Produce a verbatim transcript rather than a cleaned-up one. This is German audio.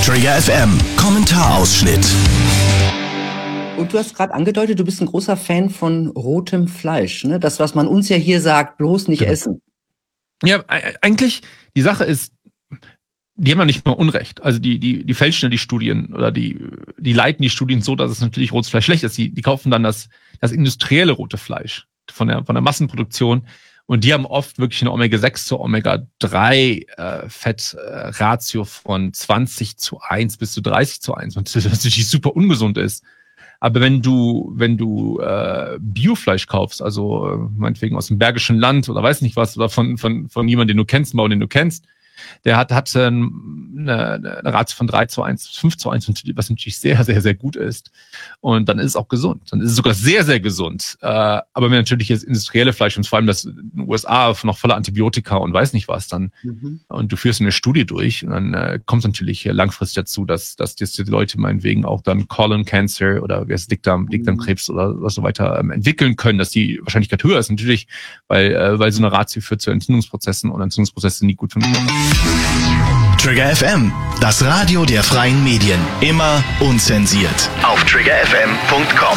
Trigger F M, Kommentarausschnitt. Und du hast gerade angedeutet, du bist ein großer Fan von rotem Fleisch, ne? Das, was man uns ja hier sagt, bloß nicht Genau. essen. Ja, eigentlich, die Sache ist, die haben ja nicht nur Unrecht. Also die, die, die fälschen ja die Studien oder die, die leiten die Studien so, dass es natürlich rotes Fleisch schlecht ist. Die, die kaufen dann das, das industrielle rote Fleisch von der, von der Massenproduktion. Und die haben oft wirklich eine Omega sechs zu Omega drei äh, Fettratio äh, von zwanzig zu eins bis zu dreißig zu eins. Und das natürlich super ungesund ist. Aber wenn du, wenn du äh, Biofleisch kaufst, also äh, meinetwegen aus dem Bergischen Land oder weiß nicht was, oder von, von, von jemandem, den du kennst, einen Bauern, den du kennst, der hat, hat eine, eine Ratio von drei zu eins, fünf zu eins, was natürlich sehr, sehr, sehr gut ist. Und dann ist es auch gesund. Dann ist es sogar sehr, sehr gesund. Äh, aber wenn natürlich jetzt industrielle Fleisch und vor allem das in den U S A noch voller Antibiotika und weiß nicht was, dann mhm. und du führst eine Studie durch, und dann äh, kommt es natürlich langfristig dazu, dass, dass die Leute meinetwegen auch dann Colon Cancer oder wie heißt Dickdarm, Dickdarmkrebs oder was so weiter ähm, entwickeln können, dass die Wahrscheinlichkeit höher ist natürlich, weil, äh, weil so eine Ratio führt zu Entzündungsprozessen und Entzündungsprozesse sind nie gut für den Körper. Trigger F M, das Radio der freien Medien. Immer unzensiert. Auf trigger f m punkt com.